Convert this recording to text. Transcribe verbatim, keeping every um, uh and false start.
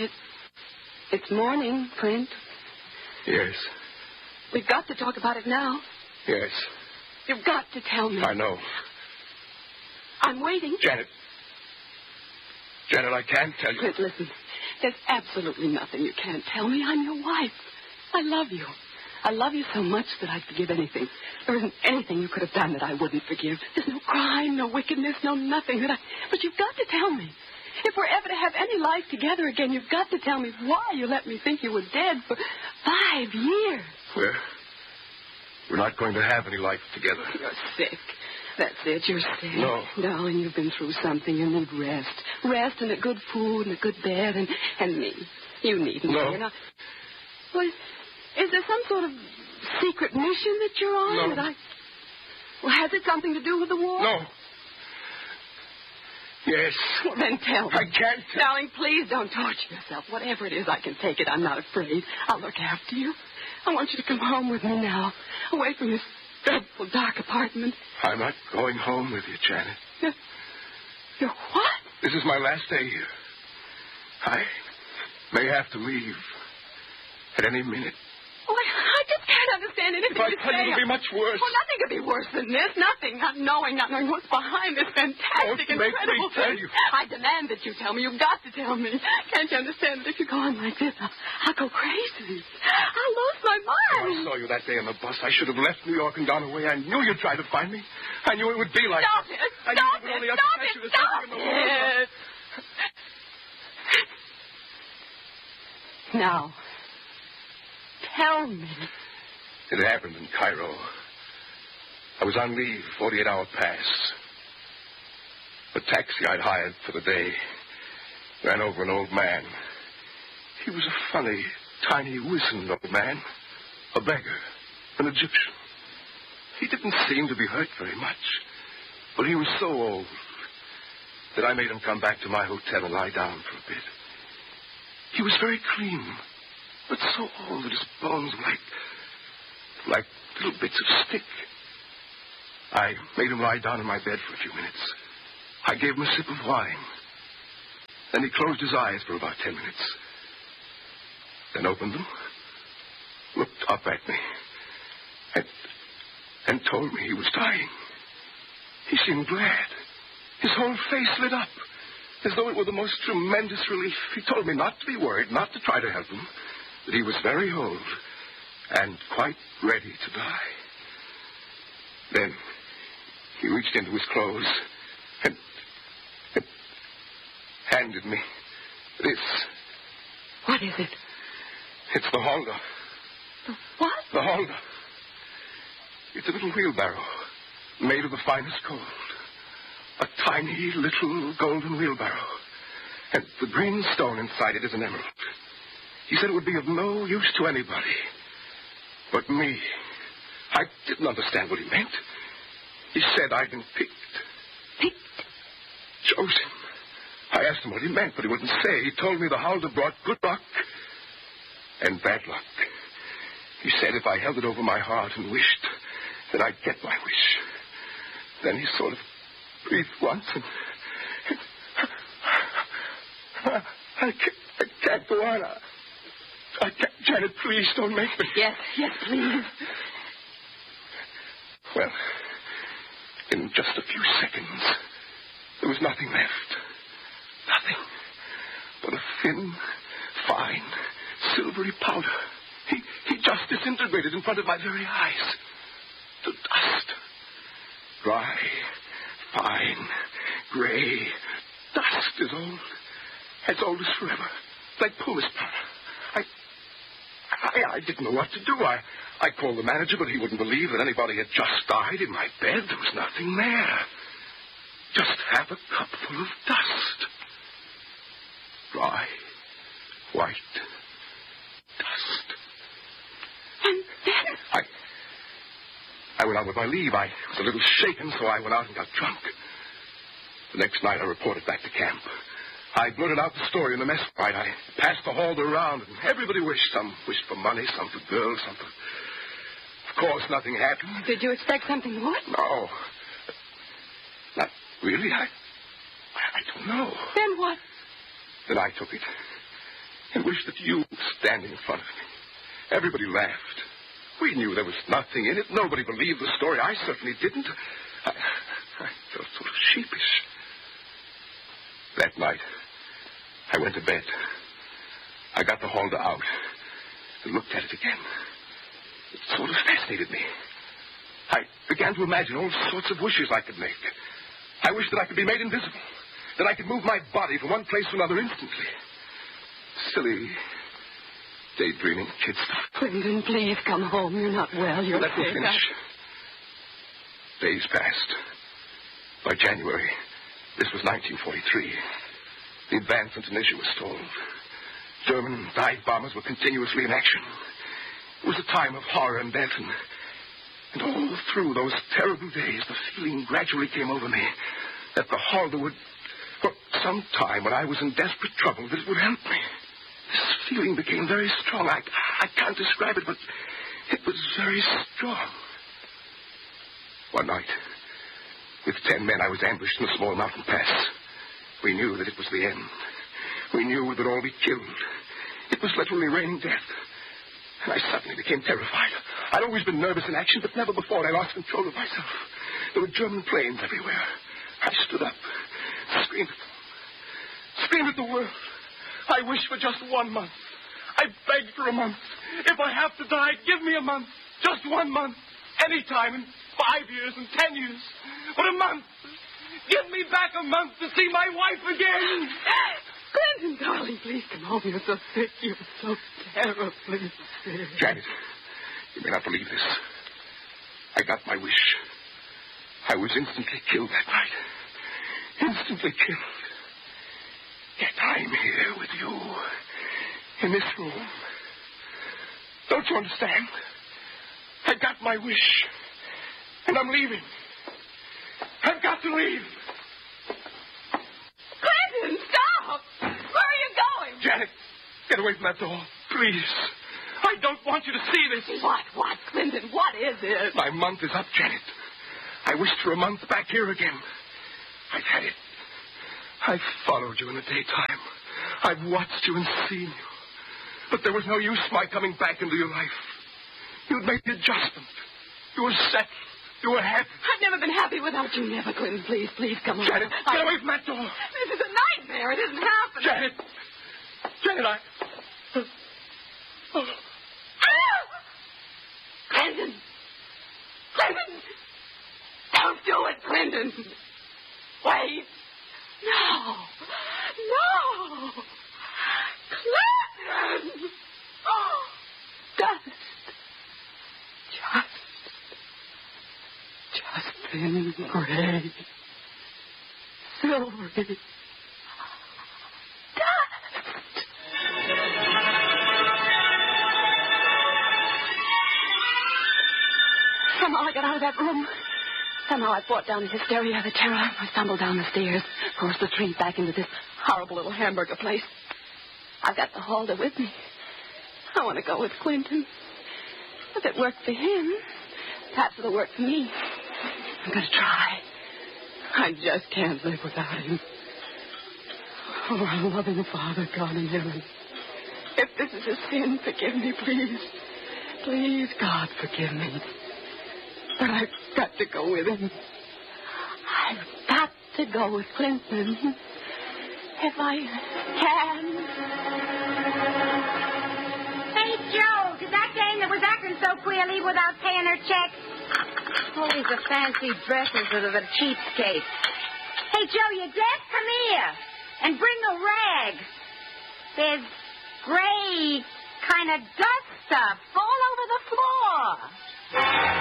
it. It's morning, Clint. Yes. We've got to talk about it now. Yes. You've got to tell me. I know. I'm waiting. Janet. Janet, I can't tell you. Clint, listen. There's absolutely nothing you can't tell me. I'm your wife. I love you. I love you so much that I'd forgive anything. There isn't anything you could have done that I wouldn't forgive. There's no crime, no wickedness, no nothing that I... But you've got to tell me. If we're ever to have any life together again, you've got to tell me why you let me think you were dead for five years. We're... We're not going to have any life together. You're sick. That's it. You're sick. No. Darling, you've been through something. You need rest. Rest and a good food and a good bed and, and me. You needn't. No. You know. Well, is there some sort of secret mission that you're on? No. That I... Well, has it something to do with the war? No. Yes. Well, then tell me. I can't. Darling, please don't torture yourself. Whatever it is, I can take it. I'm not afraid. I'll look after you. I want you to come home with me now, away from this dreadful dark apartment. I'm not going home with you, Janet. You're, you're what? This is my last day here. I may have to leave at any minute. Oh, I, I just can't understand anything If I you tell say. you, it'll be much worse. Oh, nothing could be worse than this. Nothing. Not knowing, not knowing what's behind this fantastic, Don't make me incredible tell thing. you. I demand that you tell me. You've got to tell me. Can't you understand that if you go on like this, I'll, I'll go crazy. I'll lose my mind. I saw you that day on the bus. I should have left New York and gone away. I knew you'd try to find me. I knew it would be like Stop that. it. I Stop knew it would only it. Stop upset it. you to Stop something in the world. it. Now, tell me. It happened in Cairo. I was on leave, forty-eight hour pass. The taxi I'd hired for the day ran over an old man. He was a funny, tiny, wizened old man. A beggar. An Egyptian. He didn't seem to be hurt very much. But he was so old that I made him come back to my hotel and lie down for a bit. He was very clean, but so old that his bones were like... like little bits of stick. I made him lie down in my bed for a few minutes. I gave him a sip of wine. Then he closed his eyes for about ten minutes. Then opened them, looked up at me, and, and told me he was dying. He seemed glad. His whole face lit up, as though it were the most tremendous relief. He told me not to be worried, not to try to help him, that he was very old and quite ready to die. Then he reached into his clothes and, and handed me this. What is it? It's the Holder. The what? The Holder. It's a little wheelbarrow made of the finest gold. A tiny little golden wheelbarrow. And the green stone inside it is an emerald. He said it would be of no use to anybody but me. I didn't understand what he meant. He said I'd been picked. Picked? Chosen. I asked him what he meant, but he wouldn't say. He told me the Holder brought good luck and bad luck. He said if I held it over my heart and wished, that I'd get my wish. Then he sort of breathed once and... I can't, I can't go on. I, I can't. Janet, please don't make me. Yes, yes, please. Well, in just a few seconds, there was nothing left. Nothing but a thin, fine, silvery powder. He, he just disintegrated in front of my very eyes. To dust. Dry, fine, gray. Dust is old. As old as forever. Like pumice powder. I, I, I didn't know what to do. I, I called the manager, but he wouldn't believe that anybody had just died in my bed. There was nothing there. Just half a cup full of dust. Dry, white dust. And then? I, I went out with my leave. I was a little shaken, so I went out and got drunk. The next night, I reported back to camp. I blurted out the story in the mess fight. I passed the Holder around, and everybody wished. Some wished for money, some for girls, some for... Of course, nothing happened. Did you expect something would? No. Not really. I... I don't know. Then what? Then I took it. and wished that you were standing in front of me. Everybody laughed. We knew there was nothing in it. Nobody believed the story. I certainly didn't. I, I felt sort of sheepish. That night, I went to bed. I got the halter out and looked at it again. It sort of fascinated me. I began to imagine all sorts of wishes I could make. I wished that I could be made invisible, that I could move my body from one place to another instantly. Silly, daydreaming kid stuff. Clinton, please come home. You're not well. You're Let me sick. finish. I... Days passed. By January, this was nineteen forty-three. The advance into Tunisia was stalled. German dive bombers were continuously in action. It was a time of horror and death, and, and all through those terrible days, the feeling gradually came over me that the Halder would, for some time when I was in desperate trouble, that it would help me. This feeling became very strong. I, I can't describe it, but it was very strong. One night, with ten men, I was ambushed in a small mountain pass. We knew that it was the end. We knew we would all be killed. It was literally raining death. And I suddenly became terrified. I'd always been nervous in action, but never before had I lost control of myself. There were German planes everywhere. I stood up, screamed at them, screamed at the world. I wished for just one month. I begged for a month. If I have to die, give me a month. Just one month. Any time in five years and ten years. But a month. Give me back a month to see my wife again. Clinton, darling, please come home. You're so sick. You're so terribly sick. Janet, you may not believe this. I got my wish. I was instantly killed that night. Instantly killed. Yet I'm here with you. In this room. Don't you understand? I got my wish. And I'm leaving. I've got to leave. Clinton, stop! Where are you going? Janet, get away from that door, please. I don't want you to see this. What, what, Clinton? What is it? My month is up, Janet. I wished for a month back here again. I've had it. I've followed you in the daytime. I've watched you and seen you. But there was no use my coming back into your life. You'd made the adjustment. You were set. You were happy. I've never been happy without you, never, Clinton. Please, please come on. Janet, I... get away from that door. This is a nightmare. It isn't happening. Janet. Janet, I... Oh. Clinton. Clinton. Don't do it, Clinton. Wait. No. No. Clinton. Oh. Dust. Just. Just thin gray. Silvery. Dust. Somehow I got out of that room. Somehow I fought down the hysteria, the terror. I stumbled down the stairs, crossed the street back into this horrible little hamburger place. I've got the Halder with me. I want to go with Clinton. If it worked for him, perhaps it'll work for me. I'm going to try. I just can't live without him. Oh, our loving Father, God in heaven. If this is a sin, forgive me, please. Please, God, forgive me. But I've got to go with him. I've got to go with Clinton. If I can. Hey, Joe, did that dame that was acting so queerly without paying her check? Oh, these are fancy dresses that are the cheapskate. Hey, Joe, you deaf? Come here. And bring a rag. There's gray kind of dust stuff all over the floor.